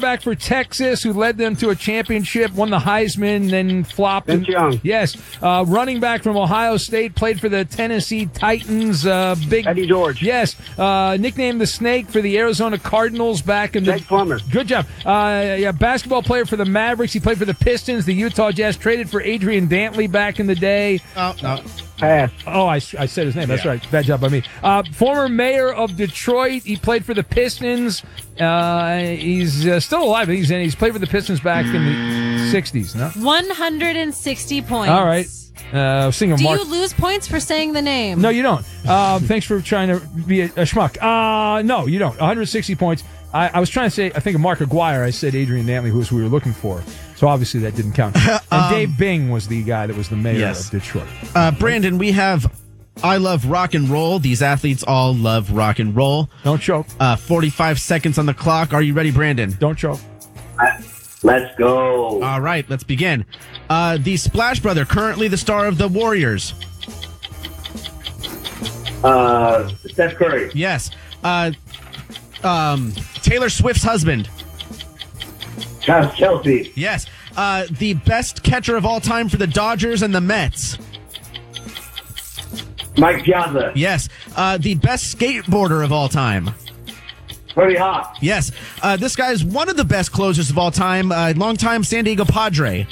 quarterback for Texas who led them to a championship, won the Heisman, then flopped. Vince Young. Yes. Running back from Ohio State, played for the Tennessee Titans. Eddie George. Yes. Nicknamed the Snake for the Arizona Cardinals back in the... Jake Plummer. Good job. Basketball player for the Mavericks. He played for the Pistons, the Utah Jazz. Traded for Adrian Dantley back in the day. No. Pass. Oh, I said his name. That's right. Bad job by me. Former mayor of Detroit. He played for the Pistons. He's still alive. He's played for the Pistons back in the 60s. No? 160 points. All right. Do you lose points for saying the name? No, you don't. Thanks for trying to be a schmuck. No, you don't. 160 points. I was trying to say, I think of Mark Aguirre. I said Adrian Dantley, who was who we were looking for. So obviously that didn't count. And Dave Bing was the guy that was the mayor of Detroit. Brandon, we have I Love Rock and Roll. These athletes all love rock and roll. Don't choke. 45 seconds on the clock. Are you ready, Brandon? Don't choke. Let's go. All right, let's begin. The Splash Brother, currently the star of the Warriors. Steph Curry. Yes. Taylor Swift's husband. Travis Kelce. Yes. The best catcher of all time for the Dodgers and the Mets. Mike Piazza. Yes. The best skateboarder of all time. Tony Hawk. Yes. This guy is one of the best closers of all time. Longtime San Diego Padre.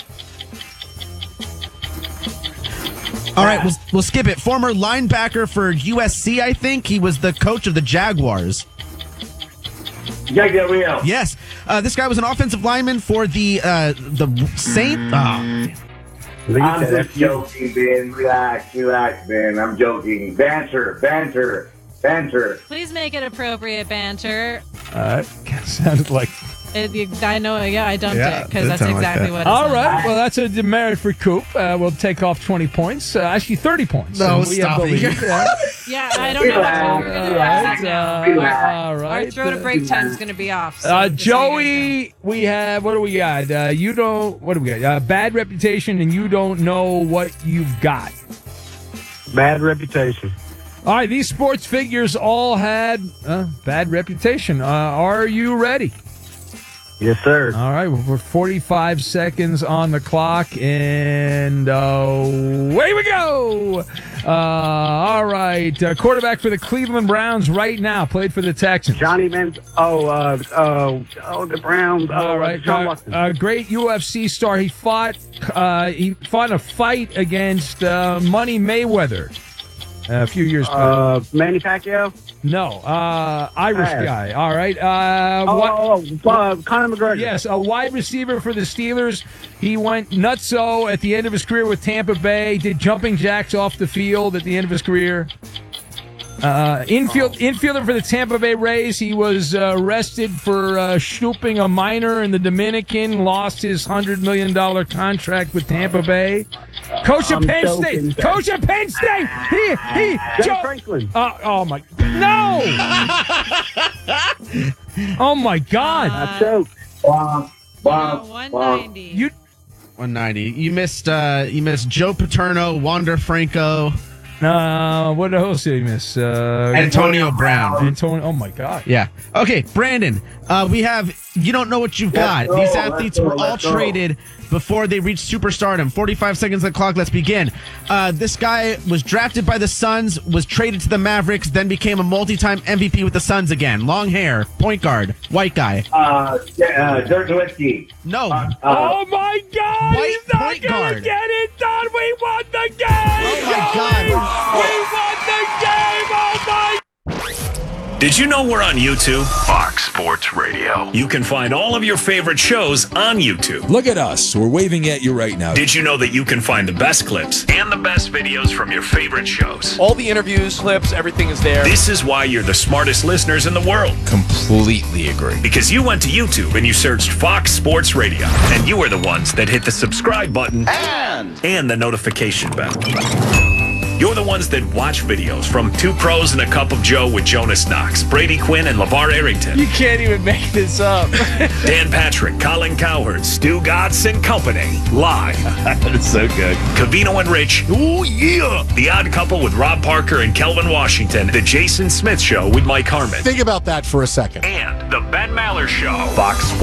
All right, we'll skip it. Former linebacker for USC, I think. He was the coach of the Jaguars. Jack Del Rio. Yes. This guy was an offensive lineman for the Saint. I'm just joking, Ben. Relax, Ben. I'm joking. Banter. Please make it appropriate banter. Sounded like... I know, I dumped it because that's exactly what it All sounded right, like. well, that's a demerit for Coop. We'll take off 20 points. Actually, 30 points. No, So we stop have the it. lead. Yeah, I don't know what we're going to Relax, do now. all right. Our throw to break time is going to be off. So just so you guys Joey, we have, what do we got? What do we got? Bad reputation, and you don't know what you've got. Bad reputation. All right, these sports figures all had bad reputation. Are you ready? Yes, sir. All right, we're 45 seconds on the clock, and away we go. All right, quarterback for the Cleveland Browns right now, played for the Texans. Johnny Manziel. The Browns. All right, John Watson. great UFC star. He fought a fight against Money Mayweather a few years back. Manny Pacquiao. No, Irish guy. All right. Conor McGregor. Yes, a wide receiver for the Steelers. He went nutso at the end of his career with Tampa Bay. Did jumping jacks off the field at the end of his career. Infielder for the Tampa Bay Rays. He was arrested for snooping a minor in the Dominican. Lost his $100 million contract with Tampa Bay. Coach of Penn State. Coach of Penn State. Joe Franklin. Oh my! No! Oh my God! I choked. 190. 190. You missed Joe Paterno, Wander Franco. What else did he miss? Antonio Brown. Oh my God! Yeah. Okay, Brandon. We have You Don't Know What You've Got. These athletes were all traded before they reached superstardom. 45 seconds on the clock. Let's begin. This guy was drafted by the Suns, was traded to the Mavericks, then became a multi-time MVP with the Suns again. Long hair, point guard, white guy. Dirk Nowitzki. No. Oh my God! White He's not point gonna guard. get it done. We won the game. Oh my God. We won the game. Oh my. Did you know we're on YouTube? Fox Sports Radio. You can find all of your favorite shows on YouTube. Look at us. We're waving at you right now. Did you know that you can find the best clips and the best videos from your favorite shows? All the interviews, clips, everything is there. This is why you're the smartest listeners in the world. Completely agree. Because you went to YouTube and you searched Fox Sports Radio. And you are the ones that hit the subscribe button and the notification bell. You're the ones that watch videos from Two Pros and a Cup of Joe with Jonas Knox, Brady Quinn, and LeVar Arrington. You can't even make this up. Dan Patrick, Colin Cowherd, Stu Godson and Company. Live. That's so good. Cavino and Rich. Oh, yeah. The Odd Couple with Rob Parker and Kelvin Washington. The Jason Smith Show with Mike Harmon. Think about that for a second. And The Ben Maller Show. Fox